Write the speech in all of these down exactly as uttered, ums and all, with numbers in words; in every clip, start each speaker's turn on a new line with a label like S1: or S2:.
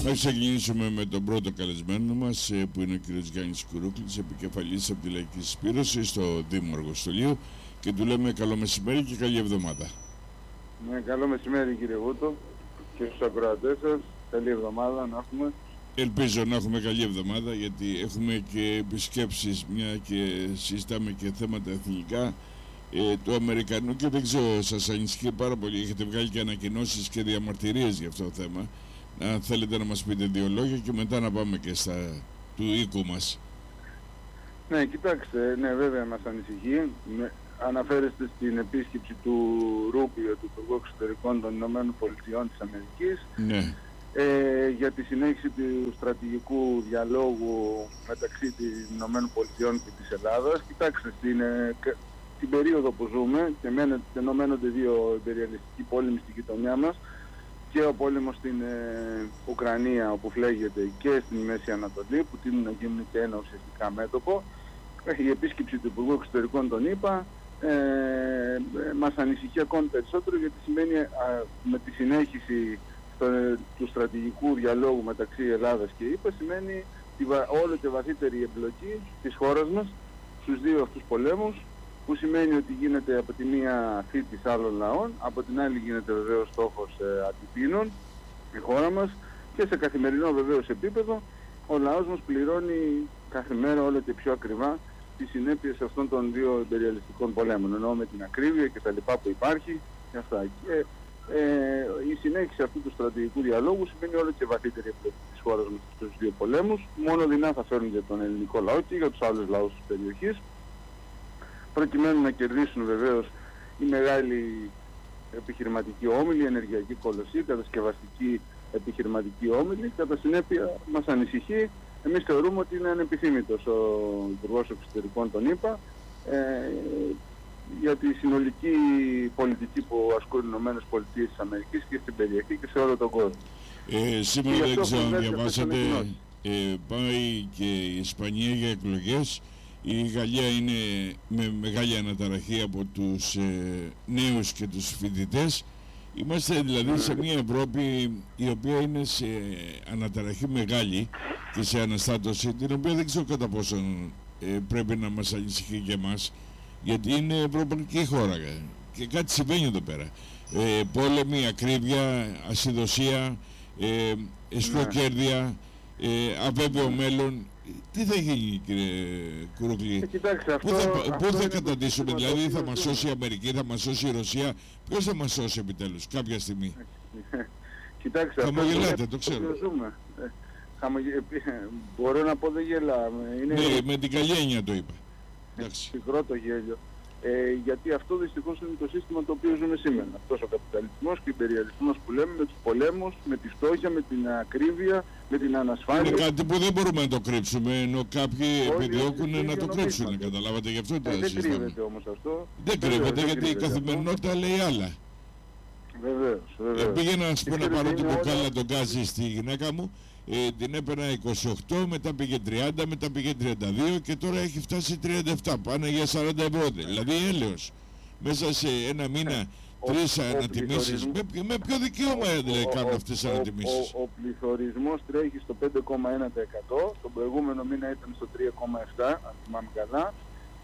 S1: Να ξεκινήσουμε με τον πρώτο καλεσμένο μας, που είναι ο κ. Γιάννης Κουρούκλης, επικεφαλής από τη Λαϊκή Συσπήρωση στο Δήμο Αργοστολίου, και του λέμε καλό μεσημέρι και καλή εβδομάδα.
S2: Ναι, καλό μεσημέρι κύριε Βούτο και στους ακροατές σας. Καλή εβδομάδα να έχουμε.
S1: Ελπίζω να έχουμε καλή εβδομάδα, γιατί έχουμε και επισκέψεις, μια και συζητάμε και θέματα εθνικά ε, του Αμερικανού, και δεν ξέρω, σας ανησυχεί πάρα πολύ, έχετε βγάλει και ανακοινώσεις και διαμαρτυρίες για αυτό το θέμα. Αν θέλετε να μας πείτε δύο λόγια και μετά να πάμε και στα του οίκου μας.
S2: Ναι, κοιτάξτε, ναι, βέβαια μας ανησυχεί. Με, αναφέρεστε στην επίσκεψη του Ρούμπιο, του Υπουργού Εξωτερικών των Ηνωμένων Πολιτειών της Αμερικής, ναι. ε, για τη συνέχιση του στρατηγικού διαλόγου μεταξύ των Ηνωμένων Πολιτειών και της Ελλάδας. Κοιτάξτε, στην, ε, την περίοδο που ζούμε και ενωμένονται δύο υπεριαλιστικοί πόλεμοι στη γειτονιά μας, και ο πόλεμος στην ε, Ουκρανία, όπου φλέγεται, και στην Μέση Ανατολή, που τείνουν να γίνουν και ένα ουσιαστικά μέτωπο. Η επίσκεψη του Υπουργού Εξωτερικών των ΗΠΑ ε, ε, μας ανησυχεί ακόμη περισσότερο, γιατί σημαίνει α, με τη συνέχιση στο, του στρατηγικού διαλόγου μεταξύ Ελλάδας και ΗΠΑ, σημαίνει τη, όλο και βαθύτερη εμπλοκή της χώρας μας στους δύο αυτούς πολέμους, που σημαίνει ότι γίνεται από τη μία θήτης άλλων λαών, από την άλλη γίνεται βεβαίως στόχος ε, αντιπίνων η χώρα μας, και σε καθημερινό βεβαίως επίπεδο ο λαός μας πληρώνει κάθε μέρα όλο και πιο ακριβά τις συνέπειες αυτών των δύο υπεριαλιστικών πολέμων, εννοώ με την ακρίβεια και τα λοιπά που υπάρχει και αυτά. Και, ε, η συνέχιση αυτού του στρατηγικού διαλόγου σημαίνει όλο και βαθύτερη εμπλοκή της χώρας μας στους δύο πολέμους. Μόνο δεινά θα φέρουν για τον ελληνικό λαό και για τους άλλους λαούς της περιοχής, προκειμένου να κερδίσουν βεβαίως οι μεγάλοι επιχειρηματικοί όμιλοι, ενεργειακοί κολοσσοί, κατασκευαστικοί επιχειρηματικοί όμιλοι. Κατά συνέπεια μας ανησυχεί. Εμείς θεωρούμε ότι είναι ανεπιθύμητος ο Υπουργός Εξωτερικών των ΗΠΑ ε, για τη συνολική πολιτική που ασκούν οι Ηνωμένες Πολιτείες της Αμερικής και στην περιοχή και σε όλο τον κόσμο.
S1: Ε, σήμερα δεν ξέρω αν διαβάσατε, ε, πάει και η Ισπανία για εκλογές. Η Γαλλία είναι με μεγάλη αναταραχή από τους ε, νέους και τους φοιτητές. Είμαστε δηλαδή σε μια Ευρώπη η οποία είναι σε αναταραχή μεγάλη και σε αναστάτωση, την οποία δεν ξέρω κατά πόσον ε, πρέπει να μας ανησυχεί και εμάς, γιατί είναι ευρωπαϊκή χώρα και κάτι συμβαίνει εδώ πέρα. Ε, πόλεμη, ακρίβεια, ασυδοσία, ε, εσχροκέρδεια, ε, αβέβαιο μέλλον. Τι θα γίνει, κύριε Κουρούκλη,
S2: ε,
S1: πού θα, πού θα καταντήσουμε, δηλαδή θα μας σώσει η Αμερική, θα μας σώσει η Ρωσία, ποιος θα μας σώσει επιτέλους κάποια στιγμή?
S2: Κοιτάξτε,
S1: χαμογελάτε, το ξέρω.
S2: Ε, χαμογε... Μπορώ να πω δεν γελάμε. Είναι...
S1: Ναι, με την καλή έννοια το είπα.
S2: Πικρό το γέλιο. Ε, γιατί αυτό δυστυχώς είναι το σύστημα το οποίο ζούμε σήμερα. Αυτός ο καπιταλισμός και ο υπεριαλισμός που λέμε, με τους πολέμους, με τη φτώχεια, με την ακρίβεια, με την ανασφάλεια.
S1: Είναι κάτι που δεν μπορούμε να το κρύψουμε, ενώ κάποιοι επιδιώκουν να το κρύψουν. Καταλάβατε, γι' αυτό το
S2: ε,
S1: σύστημα.
S2: Δεν κρύβεται όμως αυτό.
S1: Δεν κρύβεται, γιατί η καθημερινότητα λέει άλλα.
S2: Βεβαίως, βεβαίως.
S1: Ε, πήγαινα να σου πω να πάρω την μπουκάλα τον γκάζι στη γυναίκα μου, ε, την έπαιρνα είκοσι οκτώ, μετά πήγε τριάντα, μετά πήγε τριάντα δύο και τώρα έχει φτάσει τριάντα επτά, πάνε για σαράντα ευρώ. Δηλαδή έλεος. Μέσα σε ένα μήνα τρεις ανατιμήσεις. Με, με ποιο δικαίωμα δηλαδή κάνουν αυτές τις ανατιμήσεις?
S2: Ο, ο, ο πληθωρισμός τρέχει στο πέντε κόμμα ένα τοις εκατό, τον προηγούμενο μήνα ήταν στο τρία κόμμα επτά τοις εκατό, αν θυμάμαι καλά.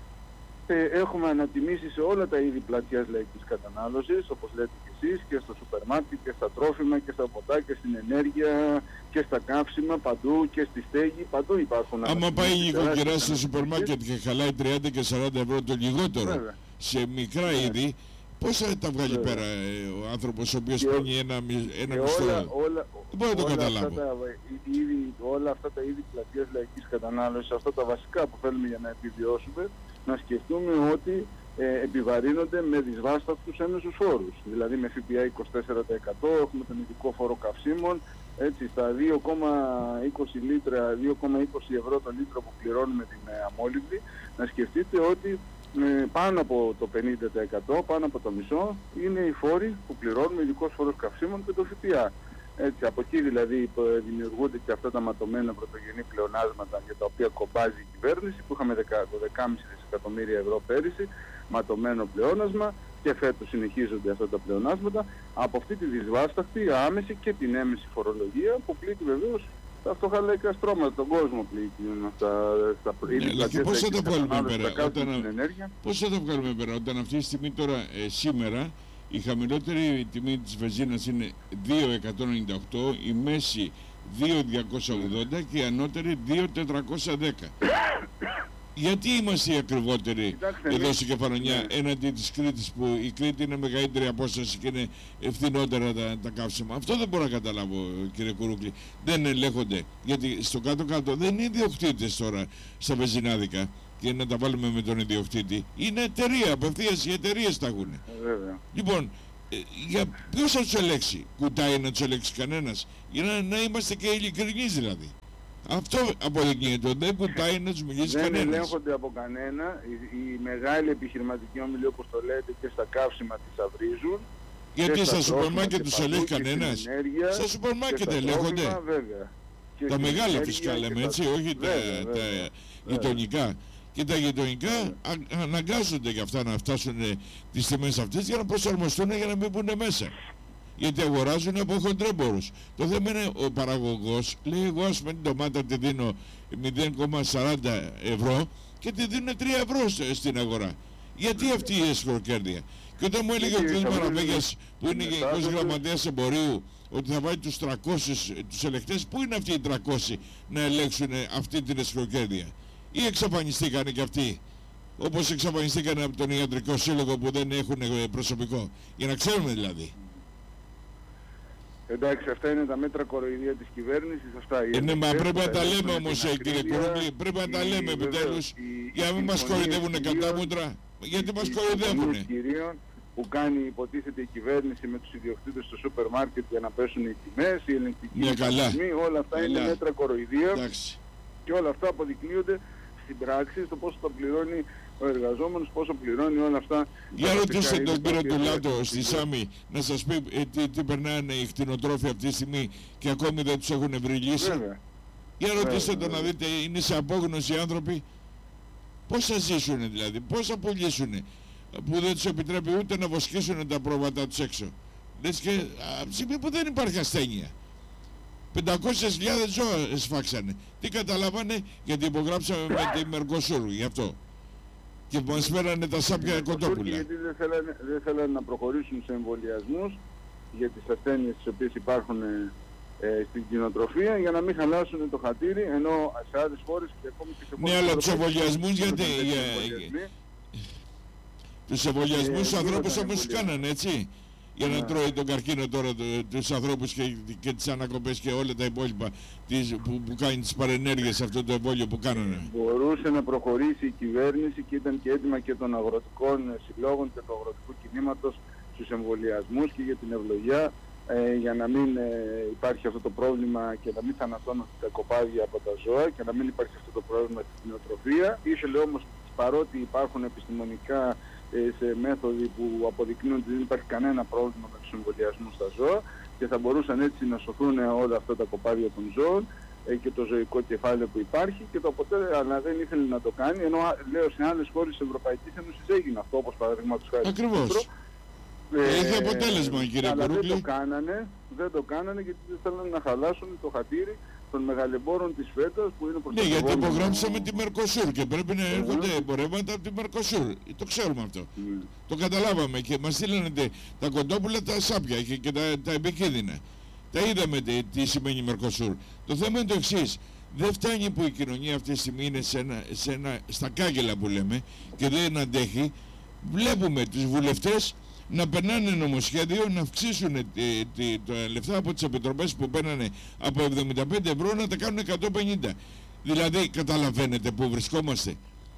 S2: Ε, έχουμε ανατιμήσει σε όλα τα είδη πλατιάς λαϊκής κατανάλωσης, όπως λέτε και εσείς, και στο σούπερ μάρκετ και στα τρόφιμα και στα ποτά και στην ενέργεια και στα καύσιμα, παντού και στη στέγη, παντού υπάρχουν.
S1: Άμα πάει η νοικοκυρά στο σούπερ μάρκετ και χαλάει τριάντα και σαράντα ευρώ το λιγότερο, βέβαια, σε μικρά yeah. είδη, πώς θα τα βγάλει βέβαια. πέρα ε, ο άνθρωπος ο οποίος παίρνει ένα, ένα μισθό? Δεν μπορώ να το καταλάβω. Αυτά τα,
S2: είδη, όλα αυτά τα είδη πλατιάς λαϊκής κατανάλωσης, αυτά τα βασικά που θέλουμε για να επιβιώσουμε, να σκεφτούμε ότι ε, επιβαρύνονται με δυσβάστατους έμεσους φόρους. Δηλαδή με ΦΠΑ είκοσι τέσσερα τοις εκατό, έχουμε τον ειδικό φόρο καυσίμων, έτσι στα δύο κόμμα είκοσι λίτρα, δύο κόμμα είκοσι ευρώ το λίτρο που πληρώνουμε την ε, αμόλυντη. Να σκεφτείτε ότι ε, πάνω από το πενήντα τοις εκατό, πάνω από το μισό, είναι οι φόροι που πληρώνουμε, ειδικός φόρος καυσίμων και το ΦΠΑ. Έτσι, από εκεί δηλαδή δημιουργούνται και αυτά τα ματωμένα πρωτογενή πλεονάσματα για τα οποία κομπάζει η κυβέρνηση, που είχαμε το δεκάμισι δισεκατομμύρια ευρώ πέρυσι, ματωμένο πλεόνασμα, και φέτος συνεχίζονται αυτά τα πλεονάσματα, από αυτή τη δυσβάσταχτη, άμεση και την έμεση φορολογία που πλήττει βεβαίως τα φτωχά λαϊκά στρώματα, τον κόσμο πλήττει στα, στα
S1: ναι, αλλά και πώς θα το βγάλουμε πέρα όταν, πώς θα το βγάλουμε πέρα όταν αυτή τη στιγμή τώρα ε, σήμερα η χαμηλότερη τιμή της βενζίνας είναι δύο χιλιάδες εκατόν ενενήντα οκτώ, η μέση δύο χιλιάδες διακόσια ογδόντα και η ανώτερη δύο χιλιάδες τετρακόσια δέκα. Γιατί είμαστε οι ακριβότεροι Κοιτάξτε, εδώ στην Κεφαλονιά ναι. έναντι της Κρήτης, που η Κρήτη είναι μεγαλύτερη απόσταση και είναι ευθυνότερα τα, τα καύσιμα? Αυτό δεν μπορώ να καταλάβω, κύριε Κουρούκλη. Δεν ελέγχονται. Γιατί στο κάτω-κάτω δεν είναι ιδιοκτήτες τώρα στα βενζινάδικα και να τα βάλουμε με τον ιδιοκτήτη. Είναι εταιρεία, απευθείας οι εταιρείες τα έχουν.
S2: Βέβαια.
S1: Λοιπόν, ε, για ποιος θα τους ελέγξει? Κουτάει να τους ελέγξει κανένας? Για να, να είμαστε και ειλικρινείς δηλαδή. Αυτό αποδεικνύεται, δεν κουτάει να τους μιλήσει
S2: δεν
S1: κανένας.
S2: Δεν ελέγχονται από κανένα. Οι, οι μεγάλοι επιχειρηματικοί όμιλοι, όπως το λέτε, και στα καύσιμα τις αυρίζουν.
S1: Γιατί στα σούπερ μάρκετ τους ελέγχει κανένας?
S2: Ενέργεια,
S1: στα σούπερ μάρκετ ελέγχονται.
S2: Βέβαια.
S1: Τα μεγάλα φυσικά λέμε, έτσι, τα... όχι βέβαια, τα, βέβαια, τα γειτονικά. Και τα γειτονικά α, αναγκάζονται για αυτά να φτάσουν τις τιμές αυτές για να προσαρμοστούν, για να μην μπουν μέσα. Γιατί αγοράζουν από χοντρέμπορους. Το θέμα είναι ο παραγωγός λέει, εγώ ας πούμε την ντομάτα τη δίνω μηδέν κόμμα σαράντα ευρώ και τη δίνουν τρία ευρώ στην αγορά. Γιατί αυτή η εσχροκέρδεια? Και όταν μου έλεγε ο κ. Μαραβέγιας, που είναι γενικός γραμματέας εμπορίου, ότι θα βάλει τους τριακόσιους τους ελεγκτές, πού είναι αυτοί οι τριακόσιοι να ελέγξουν αυτή την εσχροκέρδεια? Ή εξαφανιστήκανε κι αυτοί, όπως εξαφανιστήκανε από τον Ιατρικό Σύλλογο που δεν έχουν προσωπικό? Για να ξέρουμε δηλαδή.
S2: Εντάξει, αυτά είναι τα μέτρα κοροϊδία της κυβέρνησης. Αυτά
S1: ε, ναι, μα πρέπει να τα λέμε όμως, κύριε Κουρούκλη, πρέπει να τα λέμε επιτέλους, για να μην μας κοροϊδεύουν κατά μούτρα. Γιατί μας κοροϊδεύουν?
S2: Που κάνει υποτίθεται η κυβέρνηση με τους ιδιοκτήτες στο σούπερ μάρκετ για να πέσουν οι τιμές, οι ελεγκτικοί μηχανισμοί, όλα αυτά καλά. Είναι μέτρα κοροϊδία. Εντάξει. Και όλα αυτά αποδεικνύονται στην πράξη, στο πόσο τα πληρώνει ο εργαζόμενος, πόσο πληρώνει όλα αυτά.
S1: Για ρωτήστε τον κύριο Τουλάτο στη Σάμι να σας πει ε, τι, τι περνάνε οι κτηνοτρόφοι αυτή τη στιγμή και ακόμη δεν τους έχουν βρει λύση.
S2: Βέβαια.
S1: Για ρωτήστε τον να δείτε, είναι σε απόγνωση οι άνθρωποι. Πώς θα ζήσουν δηλαδή, πώς θα πουλήσουν, που δεν τους επιτρέπει ούτε να βοσκήσουν τα πρόβατα τους έξω. Λες και από τη στιγμή που δεν υπάρχει ασθένεια. πεντακόσιες χιλιάδες ζώα σφάξανε. Τι καταλάβανε? Γιατί υπογράψαμε με τη Μερκοσούρ, γι' αυτό. Και μας φέρανε τα σάπια κοτόπουλα.
S2: Γιατί δεν θέλανε, δεν θέλανε να προχωρήσουν σε εμβολιασμούς για τις ασθένειες τις οποίες υπάρχουν ε, στην κτηνοτροφία, για να μην χαλάσουν το χατήρι, ενώ σε άλλες χώρες και ακόμη και σε
S1: χώρες... Ναι, αλλά τους εμβολιασμούς γιατί... Τους εμβολιασμούς τους ανθρώπους όμως τους κάνανε, έτσι. Για να τρώει τον καρκίνο τώρα τους ανθρώπους και, και τις ανακοπές και όλα τα υπόλοιπα τις, που, που κάνει τις παρενέργειες αυτό το εμβόλιο που κάνανε.
S2: Μπορούσε να προχωρήσει η κυβέρνηση και ήταν και έτοιμα και των αγροτικών συλλόγων και του αγροτικού κινήματος στους εμβολιασμούς και για την ευλογιά, ε, για να μην ε, υπάρχει αυτό το πρόβλημα και να μην θανατώνονται τα κοπάδια από τα ζώα και να μην υπάρχει αυτό το πρόβλημα στην κτηνοτροφία. Ήθελε όμως, παρότι υπάρχουν επιστημονικά σε μέθοδοι που αποδεικνύουν ότι δεν υπάρχει κανένα πρόβλημα με τους εμβολιασμούς στα ζώα και θα μπορούσαν έτσι να σωθούν όλα αυτά τα κοπάδια των ζώων ε, και το ζωικό κεφάλαιο που υπάρχει και το αποτέλεσμα, αλλά δεν ήθελε να το κάνει, ενώ λέω σε άλλες χώρες της Ευρωπαϊκής Ένωσης έγινε αυτό, όπως παραδείγματος χάρη.
S1: Ακριβώς. Ε, Έχει αποτέλεσμα, κύριε
S2: αλλά
S1: Κουρούκλη.
S2: δεν το κάνανε, δεν το κάνανε γιατί δεν θέλανε να χαλάσουν το χατήρι των μεγαλεμπόρων της φέτας που είναι προς
S1: ναι, γιατί υπογράψαμε τη Μερκοσούρ και πρέπει να έρχονται εμπορεύματα από τη Μερκοσούρ. Το ξέρουμε αυτό. Mm. Το καταλάβαμε και μας στείλανε τα κοντόπουλα, τα σάπια και, και τα, τα επικίνδυνα. Τα είδαμε τι, τι σημαίνει Μερκοσούρ. Το θέμα είναι το εξής. Δεν φτάνει που η κοινωνία αυτή τη στιγμή είναι σε ένα, σε ένα, στα κάγκελα που λέμε και δεν αντέχει. Βλέπουμε τους βουλευτές να περνάνε νομοσχέδιο να αυξήσουν τη, τη, τα λεφτά από τις επιτροπές που παίρνανε από εβδομήντα πέντε ευρώ να τα κάνουν εκατόν πενήντα. Δηλαδή καταλαβαίνετε που βρισκόμαστε.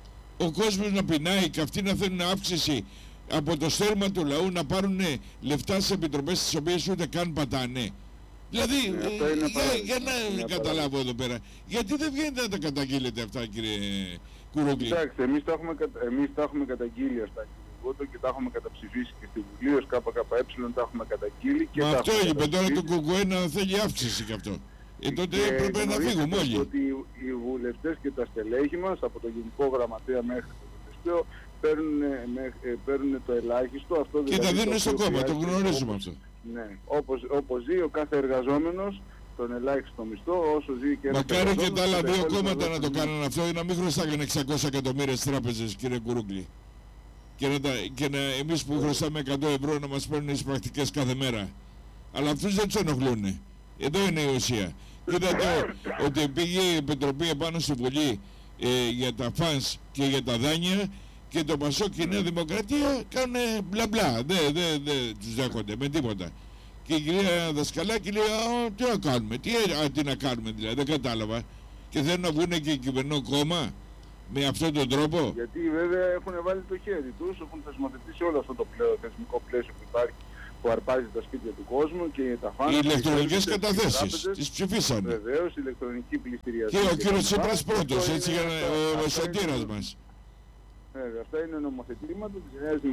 S1: Ο κόσμος να πεινάει και αυτοί να θέλουν αύξηση από το στέρμα του λαού να πάρουν λεφτά σε επιτροπές τις οποίες ούτε καν πατάνε. Δηλαδή
S2: ναι,
S1: ε, για, για να καταλάβω εδώ πέρα, γιατί δεν βγαίνετε να τα καταγγείλετε αυτά, κύριε Κουρούκλη?
S2: Κοιτάξτε, εμείς τα έχουμε, εμείς τα έχουμε καταγγείλει αυτά και τα έχουμε καταψηφίσει και στη Βουλή ως ΚΚΕ, τα έχουμε καταγγείλει και
S1: μα
S2: τα
S1: αυτό είπε τώρα το ΚΚΕ να θέλει αύξηση κι αυτό. Ε, τότε
S2: και
S1: πρέπει να φύγουμε όλοι.
S2: Ότι οι βουλευτές και τα στελέχη μας, από το Γενικό Γραμματέα μέχρι το οποίο παίρνουν, με, παίρνουν το ελάχιστο. Αυτό
S1: και
S2: δηλαδή
S1: τα δίνουν στο κόμμα, το γνωρίζουμε αυτό.
S2: Ναι, όπως, όπως ζει ο κάθε εργαζόμενος τον ελάχιστο μισθό, όσο ζει και ένας
S1: μακάρι και τα άλλα δύο κόμματα να το
S2: είναι...
S1: κάνουν αυτό ή να μην χρωστάγανε εξακόσια εκατομμύρια στις τράπεζες, κύριε Κουρούγκλη. Και, να τα, και να, εμείς που χρωστάμε εκατό ευρώ να μας παίρνουν τις πρακτικές κάθε μέρα. Αλλά αυτούς δεν τους ενοχλούν. Εδώ είναι η ουσία. Κοίτατε ότι πήγε η Επιτροπή επάνω στη Βουλή ε, για τα φανς και για τα δάνεια και το Πασόκ και η Νέα Δημοκρατία κάνουν μπλα μπλα. Δεν δε, δε, τους δέχονται με τίποτα. Και η κυρία Δασκαλάκη λέει, α, τι να κάνουμε, τι, α, τι να κάνουμε δηλαδή, δεν κατάλαβα. Και θέλουν να βγουν και κυβερνό κόμμα με αυτόν τον τρόπο.
S2: Γιατί βέβαια έχουν βάλει το χέρι τους, έχουν θεσμοθετήσει όλο αυτό το πλέον, θεσμικό πλαίσιο που υπάρχει, που αρπάζει τα σπίτια του κόσμου και τα φάνη.
S1: Οι ηλεκτρονικές καταθέσεις, τις ψηφίσανε.
S2: Βεβαίως, η ηλεκτρονική πληστηριασμοί.
S1: Και ο κύριος Τσίπρας πρώτος, έτσι για ο σωτήρας μας.
S2: Βέβαια, αυτά είναι νομοθετήματα της Νέας